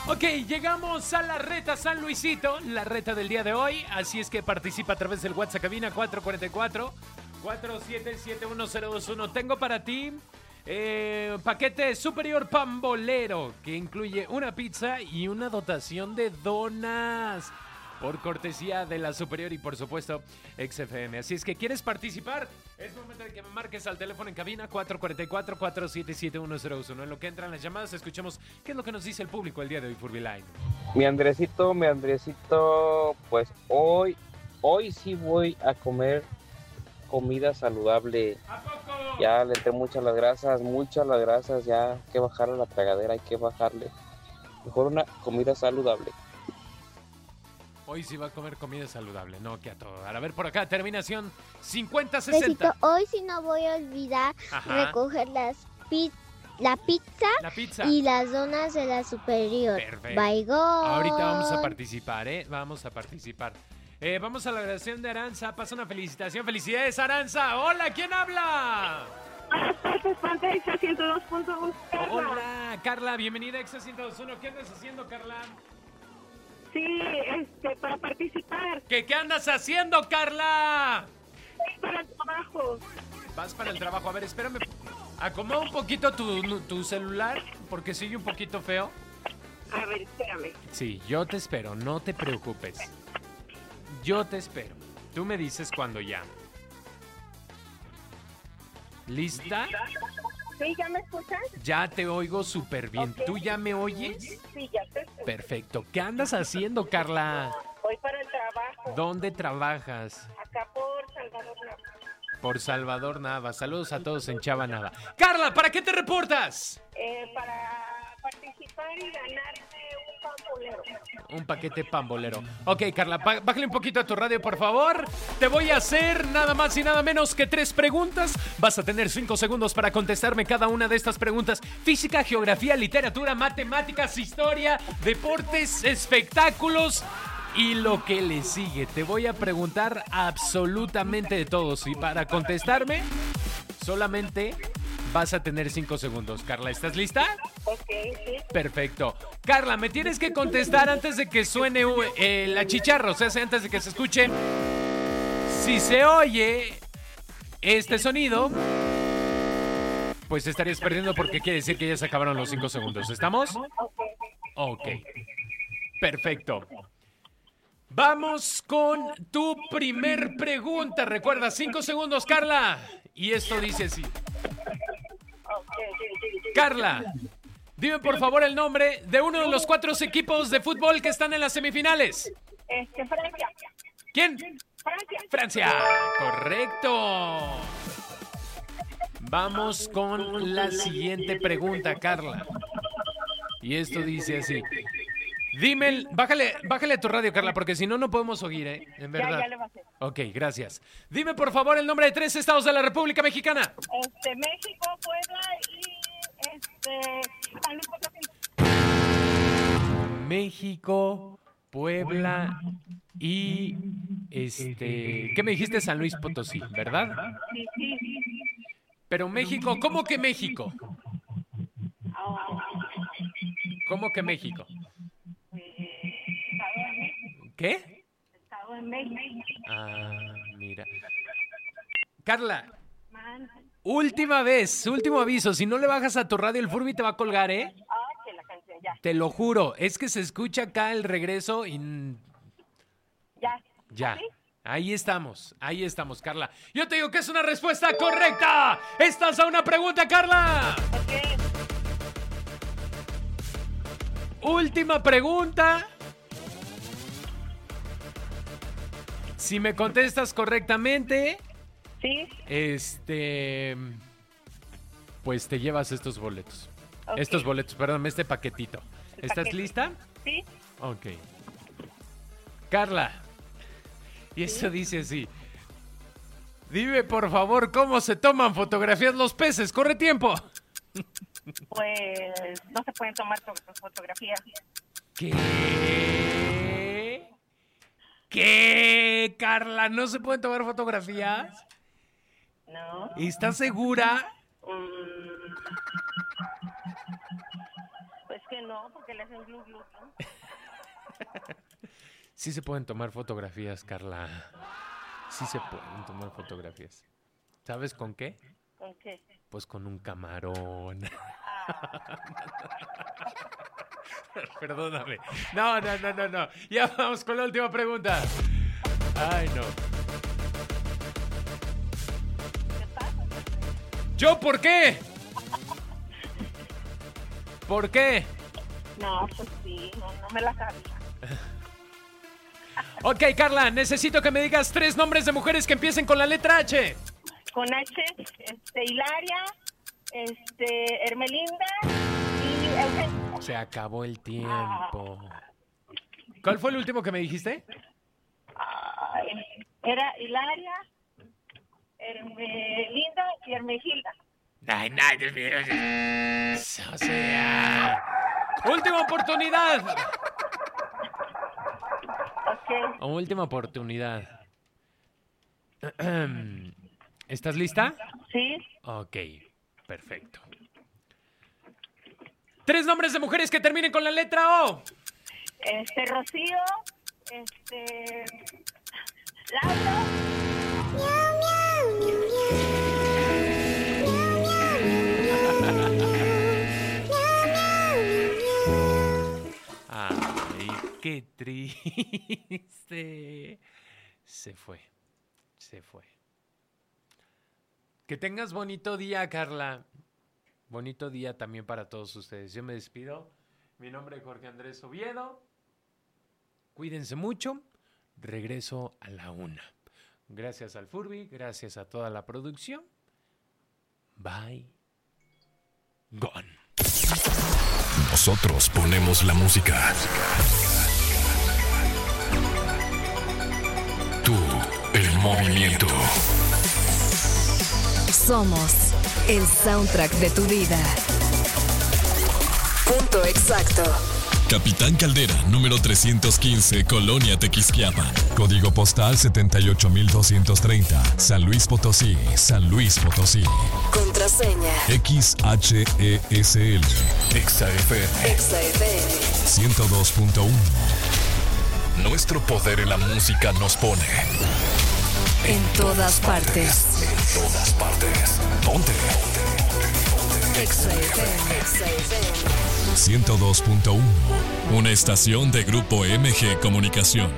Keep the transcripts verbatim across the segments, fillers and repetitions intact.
Ok, llegamos a la reta San Luisito, la reta del día de hoy. Así es que participa a través del WhatsApp cabina cuatro cuatro cuatro, cuatro siete siete, uno cero dos uno. Tengo para ti eh, paquete superior pambolero que incluye una pizza y una dotación de donas por cortesía de la Superior y por supuesto X F M. Así es que ¿quieres participar? Es momento de que me marques al teléfono en cabina cuatro cuatro cuatro, cuatro siete siete, uno cero uno. En lo que entran las llamadas, escuchemos qué es lo que nos dice el público el día de hoy, Furbyline. Mi Andresito, mi Andresito, pues hoy, hoy sí voy a comer comida saludable. ¿A poco? Ya le entré muchas las grasas, muchas las grasas, ya hay que bajarle la tragadera, hay que bajarle. Mejor una comida saludable. Hoy sí va a comer comida saludable, no que a todo. A ver, por acá, terminación cincuenta sesenta. Besito, hoy sí no voy a olvidar Ajá. recoger las pi- la pizza, La pizza. y las donas de la Superior. Perfecto. Baigón. Ahorita vamos a participar, ¿eh? Vamos a participar. Eh, vamos a la grabación de Aranza. Pasa una felicitación. ¡Felicidades, Aranza! ¡Hola! ¿Quién habla? Buenas tardes, Juan de Exa ciento dos punto uno. Hola, Carla. Bienvenida a Exa ciento dos punto uno. ¿Qué andas haciendo, Carla? Sí, este, para participar. ¿Qué, qué andas haciendo, Carla? Voy para el trabajo. Vas para el trabajo. A ver, espérame. Acomoda un poquito tu, tu celular porque sigue un poquito feo. A ver, espérame. Sí, yo te espero. No te preocupes. Yo te espero. Tú me dices cuando ya. ¿Lista? ¿Sí, ya me escuchas? Ya te oigo súper bien. Ok. ¿Tú ya me oyes? Sí, ya te escucho. Perfecto. ¿Qué andas haciendo, Carla? Voy para el trabajo. ¿Dónde trabajas? Acá por Salvador Nava. Por Salvador Nava. Saludos a todos en Chava Nava. Carla, ¿para qué te reportas? Eh, para participar y ganarme un pambolero. Un paquete pambolero. Ok, Carla, bá- bájale un poquito a tu radio, por favor. Te voy a hacer nada más y nada menos que tres preguntas. Vas a tener cinco segundos para contestarme cada una de estas preguntas. Física, geografía, literatura, matemáticas, historia, deportes, espectáculos y lo que le sigue. Te voy a preguntar absolutamente de todos. Y para contestarme, solamente vas a tener cinco segundos. Carla, ¿estás lista? Ok, sí. Perfecto. Carla, me tienes que contestar antes de que suene eh, la chicharra, o sea, antes de que se escuche. Si se oye este sonido, pues estarías perdiendo porque quiere decir que ya se acabaron los cinco segundos. ¿Estamos? Ok. Perfecto. Vamos con tu primer pregunta. Recuerda, cinco segundos, Carla. Y esto dice así. Carla, dime por favor el nombre de uno de los cuatro equipos de fútbol que están en las semifinales. Este, Francia. ¿Quién? Francia. Francia. Correcto. Vamos con la siguiente pregunta, Carla. Y esto dice así. Dime, el- bájale, bájale a tu radio, Carla, porque si no, no podemos oír, ¿eh? En verdad. Ya, ya le bajé. Ok, gracias. Dime por favor el nombre de tres estados de la República Mexicana. Este, México, Puebla y este, San Luis Potosí. México, Puebla y este, ¿qué me dijiste? San Luis Potosí, ¿verdad? Sí, sí, sí. Pero México, ¿cómo que México? ¿Cómo que México? Estado de México. ¿Qué? Estado de México. Ah, mira. Carla, Man. última vez, último aviso, si no le bajas a tu radio el Furby te va a colgar, ¿eh? Ah, que la canción, ya. Te lo juro, es que se escucha acá el regreso y Ya. ya. ¿Sí? Ahí estamos, ahí estamos, Carla. Yo te digo que es una respuesta correcta. ¿Estás a una pregunta, Carla? Ok. Última pregunta. Si me contestas correctamente, Sí. este, pues te llevas estos boletos. Ok. Estos boletos, perdón, este paquetito. El ¿Estás paquete. lista? Sí. Ok. Carla, y eso dice así. Dime, por favor, cómo se toman fotografías los peces. ¡Corre tiempo! Pues no se pueden tomar fo- fotografías. ¿Qué? ¿Qué, Carla? ¿No se pueden tomar fotografías? No. ¿Estás segura? Mm. Pues que no, porque le hacen glu glu. ¿no? Sí se pueden tomar fotografías, Carla. Sí se pueden tomar fotografías. ¿Sabes con qué? ¿Con qué? Pues con un camarón. Perdóname. No, no, no, no, no. Ya vamos con la última pregunta. Ay, no. ¿Qué pasa? ¿Yo por qué? ¿Por qué? No, pues sí, no, no me la sabía. Ok, Carla, necesito que me digas tres nombres de mujeres que empiecen con la letra H. Con H, este, Hilaria, este, Hermelinda y Eugenia. Se acabó el tiempo. ¿Cuál fue el último que me dijiste? Ay, era Hilaria, Hermelinda y Hermegilda. Ay, no, Dios mío. O sea... ¡Última oportunidad! Ok. Última oportunidad. ¿Estás lista? Sí. Ok, perfecto. Tres nombres de mujeres que terminen con la letra O. Este, Rocío, este, Laura. Ay, qué triste. Se fue, se fue. Que tengas bonito día, Carla. Bonito día también para todos ustedes. Yo me despido. Mi nombre es Jorge Andrés Oviedo. Cuídense mucho. Regreso a la una. Gracias al Furby, gracias a toda la producción. Bye. Gone. Nosotros ponemos la música. Tú, el movimiento. Somos el soundtrack de tu vida. Punto exacto. Capitán Caldera, número trescientos quince, Colonia Tequisquiapan. Código postal setenta y ocho mil doscientos treinta, San Luis Potosí, San Luis Potosí. Contraseña X H E S L. Exa F M. Exa F M ciento dos punto uno. Nuestro poder en la música nos pone en todas partes. En todas partes. Ponte. Exa F M. Exa F M ciento dos punto uno. Una estación de Grupo M G Comunicación.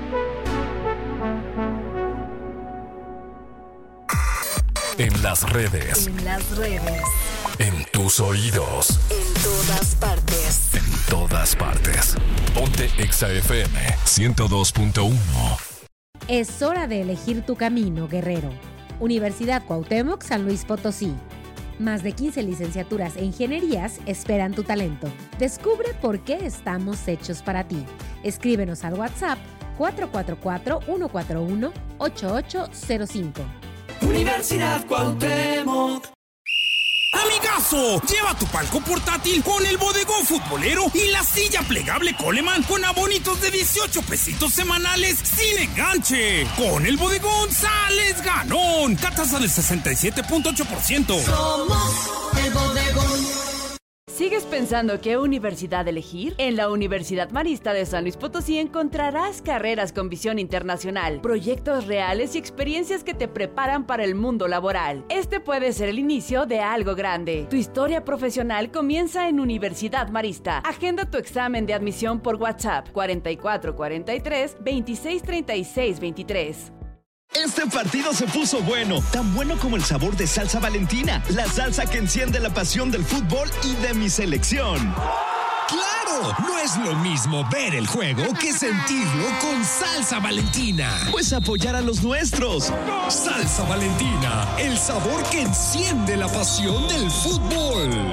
En las redes. En las redes. En tus oídos. En todas partes. En todas partes. Ponte Exa F M ciento dos punto uno. Es hora de elegir tu camino, guerrero. Universidad Cuauhtémoc, San Luis Potosí. Más de quince licenciaturas e ingenierías esperan tu talento. Descubre por qué estamos hechos para ti. Escríbenos al WhatsApp cuatro cuatro cuatro, uno cuatro uno, ocho ocho cero cinco. Universidad Cuauhtémoc. Amigazo, lleva tu palco portátil con el bodegón futbolero y la silla plegable Coleman con abonitos de dieciocho pesitos semanales sin enganche. Con el bodegón sales ganón. Tasa del sesenta y siete punto ocho por ciento. Somos el bodegón. ¿Sigues pensando qué universidad elegir? En la Universidad Marista de San Luis Potosí encontrarás carreras con visión internacional, proyectos reales y experiencias que te preparan para el mundo laboral. Este puede ser el inicio de algo grande. Tu historia profesional comienza en Universidad Marista. Agenda tu examen de admisión por WhatsApp cuarenta y cuatro cuarenta y tres, veintiséis treinta y seis veintitrés. Este partido se puso bueno, tan bueno como el sabor de salsa Valentina, la salsa que enciende la pasión del fútbol y de mi selección. ¡Claro! No es lo mismo ver el juego que sentirlo con salsa Valentina. Pues apoyar a los nuestros. Salsa Valentina, el sabor que enciende la pasión del fútbol.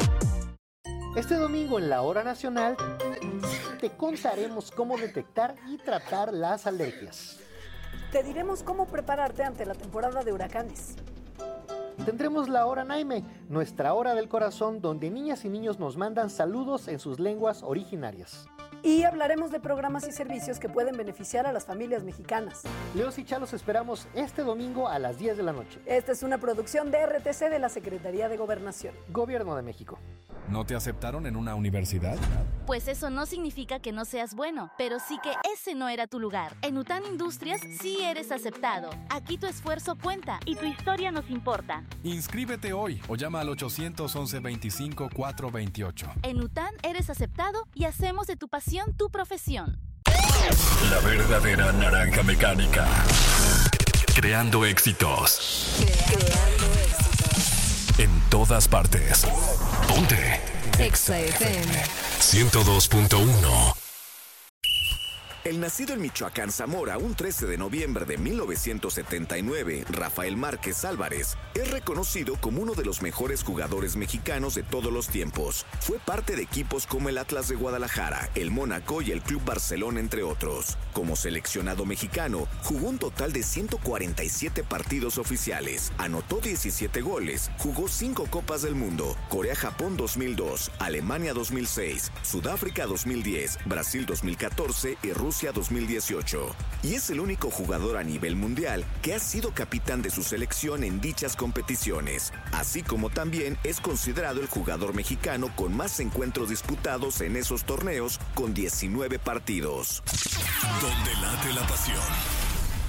Este domingo en la Hora Nacional te contaremos cómo detectar y tratar las alergias. Te diremos cómo prepararte ante la temporada de huracanes. Tendremos la Hora Naime, nuestra hora del corazón, donde niñas y niños nos mandan saludos en sus lenguas originarias. Y hablaremos de programas y servicios que pueden beneficiar a las familias mexicanas. Leos y Chalos esperamos este domingo a las diez de la noche. Esta es una producción de R T C de la Secretaría de Gobernación. Gobierno de México. ¿No te aceptaron en una universidad? Pues eso no significa que no seas bueno, pero sí que ese no era tu lugar. En UTAN Industrias sí eres aceptado. Aquí tu esfuerzo cuenta y tu historia nos importa. Inscríbete hoy o llama al ochocientos once veinticinco cuatrocientos veintiocho. En UTAN eres aceptado y hacemos de tu pasión tu profesión. La verdadera naranja mecánica. Creando éxitos. Creando éxitos. En todas partes. Ponte. Exa F M. ciento dos punto uno. El nacido en Michoacán, Zamora, un trece de noviembre de mil novecientos setenta y nueve, Rafael Márquez Álvarez, es reconocido como uno de los mejores jugadores mexicanos de todos los tiempos. Fue parte de equipos como el Atlas de Guadalajara, el Mónaco y el Club Barcelona, entre otros. Como seleccionado mexicano, jugó un total de ciento cuarenta y siete partidos oficiales, anotó diecisiete goles, jugó cinco Copas del Mundo, Corea-Japón dos mil dos, Alemania dos mil seis, Sudáfrica dos mil diez, Brasil dos mil catorce y Rusia dos mil dieciocho, y es el único jugador a nivel mundial que ha sido capitán de su selección en dichas competiciones, así como también es considerado el jugador mexicano con más encuentros disputados en esos torneos, con diecinueve partidos. Donde late la pasión.